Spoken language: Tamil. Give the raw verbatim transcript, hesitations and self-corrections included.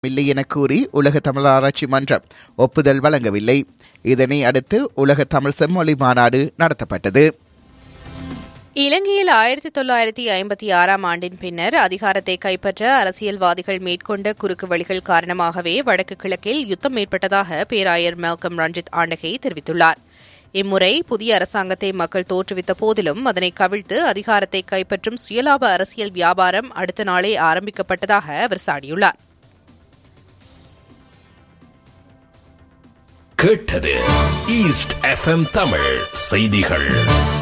இல்லை என கூறி உலக தமிழ் ஆராய்ச்சி மன்றம் ஒப்புதல் வழங்கவில்லை. இதனை அடுத்து உலக தமிழ் செம்மொழி மாநாடு நடத்தப்பட்டது. இலங்கையில் ஆயிரத்தி தொள்ளாயிரத்தி ஐம்பத்தி ஆறாம் ஆண்டின் பின்னர் அதிகாரத்தை கைப்பற்ற அரசியல்வாதிகள் மேற்கொண்ட குறுக்கு வழிகள் காரணமாகவே வடக்கு கிழக்கில் யுத்தம் ஏற்பட்டதாக பேராயர் மெல்கம் ரஞ்சித் ஆண்டகை தெரிவித்துள்ளார். இம்முறை புதிய அரசாங்கத்தை மக்கள் தோற்றுவித்த போதிலும் அதனை கவிழ்த்து அதிகாரத்தை கைப்பற்றும் சுயலாப அரசியல் வியாபாரம் அடுத்த நாளே ஆரம்பிக்கப்பட்டதாக அவர் சாடியுள்ளார். கேட்டது ஈஸ்ட் எஃப்எம் தமிழ் செய்திகள்.